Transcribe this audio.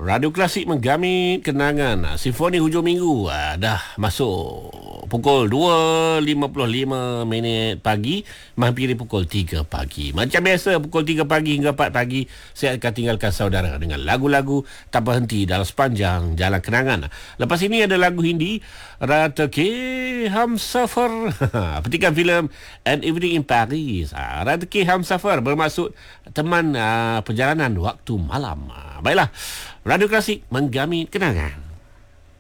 Radio Klasik menggamit kenangan Simfoni hujung minggu dah masuk pukul 2.55 pagi, menghampiri pukul 3 pagi. Macam biasa pukul 3 pagi hingga 4 pagi saya akan tinggalkan saudara dengan lagu-lagu tak berhenti dalam sepanjang jalan kenangan. Lepas ini ada lagu Hindi Rata Ke Hamsafar petikan filem An Evening in Paris. Rata Ke Hamsafar bermaksud teman perjalanan waktu malam. Baiklah, Radio Klasik menggamit kenangan.